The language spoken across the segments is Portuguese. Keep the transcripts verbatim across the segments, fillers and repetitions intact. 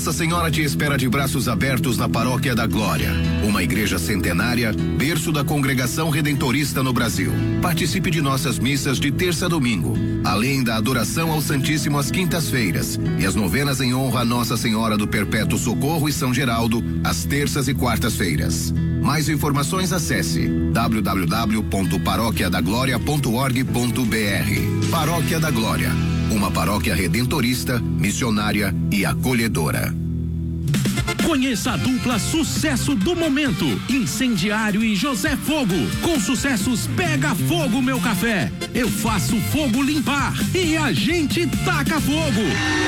Nossa Senhora te espera de braços abertos na Paróquia da Glória, uma igreja centenária, berço da congregação redentorista no Brasil. Participe de nossas missas de terça a domingo, além da adoração ao Santíssimo às quintas-feiras e as novenas em honra a Nossa Senhora do Perpétuo Socorro e São Geraldo, às terças e quartas-feiras. Mais informações, acesse w w w ponto paróquia da glória ponto org ponto b r. Paróquia da Glória, uma paróquia redentorista, missionária e acolhedora. Conheça a dupla sucesso do momento, Incendiário e José Fogo, com sucessos Pega Fogo Meu Café, Eu Faço Fogo Limpar e A Gente Taca Fogo.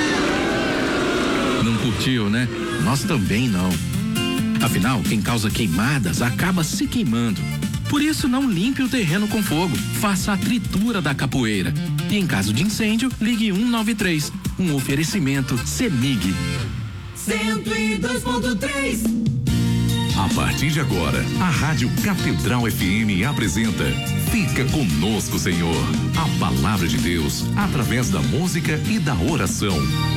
Não curtiu, né? Nós também não. Afinal, quem causa queimadas acaba se queimando. Por isso, não limpe o terreno com fogo. Faça a tritura da capoeira. E em caso de incêndio, ligue um nove três. Um oferecimento CEMIG. cento e dois ponto três. A partir de agora, a Rádio Catedral F M apresenta Fica Conosco, Senhor. A palavra de Deus através da música e da oração.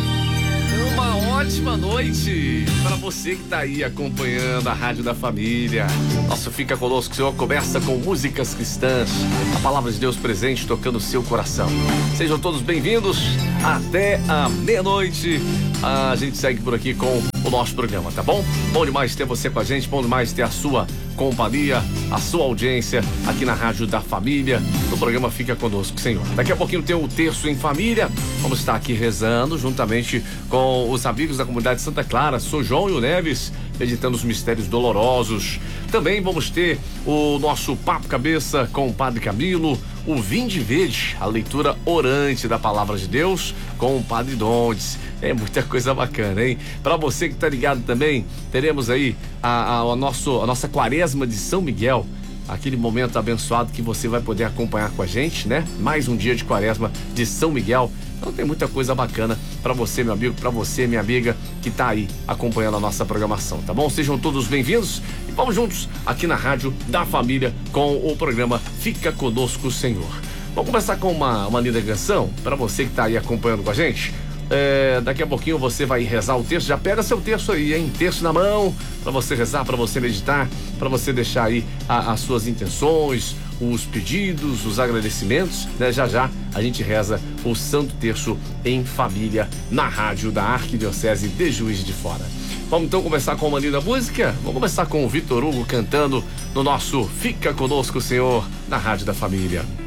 Uma ótima noite para você que está aí acompanhando a Rádio da Família. Nossa, Fica Conosco, Senhor, começa com músicas cristãs, a palavra de Deus presente tocando o seu coração. Sejam todos bem-vindos até a meia-noite. A gente segue por aqui com o nosso programa, tá bom? Bom demais ter você com a gente, bom demais ter a sua companhia, a sua audiência aqui na Rádio da Família, no programa Fica Conosco, Senhor. Daqui a pouquinho tem o Terço em Família, vamos estar aqui rezando juntamente com os amigos da comunidade Santa Clara, Sou João e o Neves, meditando os mistérios dolorosos. Também vamos ter o nosso Papo Cabeça com o Padre Camilo, o Vinde Verde, a leitura orante da Palavra de Deus com o Padre Dondes. É muita coisa bacana, hein? Para você que tá ligado também, teremos aí a, a, a, nosso, a nossa quaresma de São Miguel, aquele momento abençoado que você vai poder acompanhar com a gente, né? Mais um dia de quaresma de São Miguel. Então tem muita coisa bacana para você, meu amigo, para você, minha amiga, que tá aí acompanhando a nossa programação, tá bom? Sejam todos bem-vindos e vamos juntos aqui na Rádio da Família com o programa Fica Conosco, Senhor. Vamos começar com uma, uma linda canção para você que tá aí acompanhando com a gente. É, daqui a pouquinho você vai rezar o texto, já pega seu texto aí, hein? Texto na mão, para você rezar, para você meditar, para você deixar aí a, as suas intenções, os pedidos, os agradecimentos, né? Já já a gente reza o Santo Terço em Família na rádio da Arquidiocese de Juiz de Fora. Vamos então começar com uma linda música? Vamos começar com o Vitor Hugo cantando no nosso Fica Conosco, Senhor, na Rádio da Família.